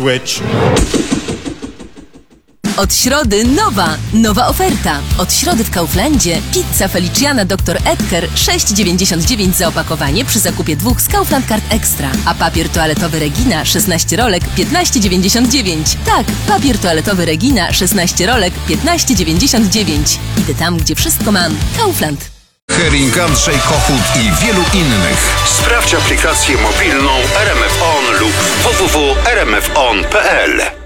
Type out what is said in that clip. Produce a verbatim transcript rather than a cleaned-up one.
switch. Od środy nowa, nowa oferta. Od środy w Kauflandzie pizza Feliciana doktor Edgar sześć dziewięćdziesiąt dziewięć za opakowanie przy zakupie dwóch z Kaufland Card Extra. A papier toaletowy Regina szesnaście rolek piętnaście dziewięćdziesiąt dziewięć. Tak, papier toaletowy Regina szesnaście rolek piętnaście dziewięćdziesiąt dziewięć. Idę tam, gdzie wszystko mam. Kaufland. Hering, Andrzej Kochut i wielu innych. Sprawdź aplikację mobilną R M F On lub w w w kropka r m f on kropka p l.